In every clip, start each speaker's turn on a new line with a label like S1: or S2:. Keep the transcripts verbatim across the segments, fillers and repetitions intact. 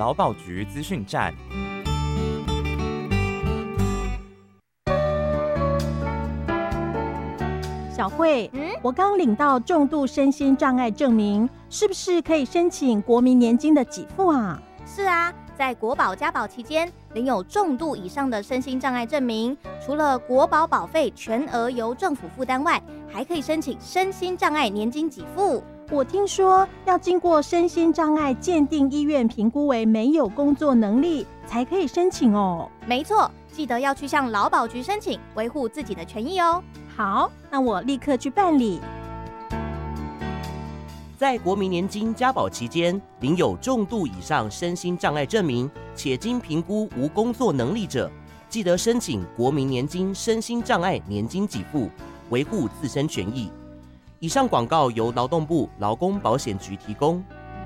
S1: 劳保局资讯站。
S2: 小慧，
S3: 嗯，
S2: 我刚领到重度身心障碍证明，是不是可以申请国民年金的给付啊？
S3: 是啊，在国保家保期间，领有重度以上的身心障碍证明，除了国保保费全额由政府负担外，还可以申请身心障碍年金给付。
S2: 我听说要经过身心障碍鉴定医院评估为没有工作能力，才可以申请哦。
S3: 没错，记得要去向劳保局申请，维护自己的权益哦。
S2: 好，那我立刻去办理。
S4: 在国民年金加保期间，领有重度以上身心障碍证明，且经评估无工作能力者，记得申请国民年金身心障碍年金给付，维护自身权益。以上广告由劳动部劳工保险局提供。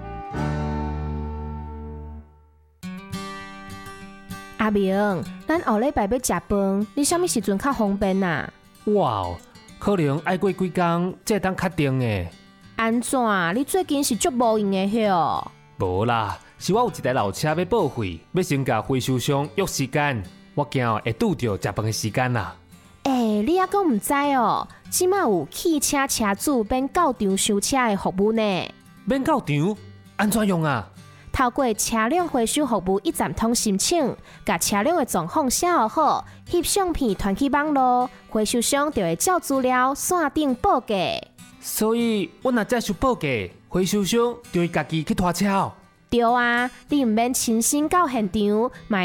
S5: 阿明，咱后礼拜要食饭，你什么时阵较方便啊？
S6: 哇，可能爱过几工才当确定诶。
S5: 安怎？你最近是足无闲的哟？
S6: 无啦，是我有一台老车要报废，要先甲回收商约时间，我惊会拄到食饭的时间啦。
S5: 诶、欸，你还阁唔知哦？即马有汽车车主免到场收车的服务呢。
S6: 免到场？安怎用啊？
S5: 透过车辆回收服务一站通申请，甲车辆的状况写好，翕相片传去网络，回收商就会照资料线顶报价。
S6: 所以，我若再想报价，回收商就会家己去拖车哦。
S5: 对啊，你唔免亲身到现场，嘛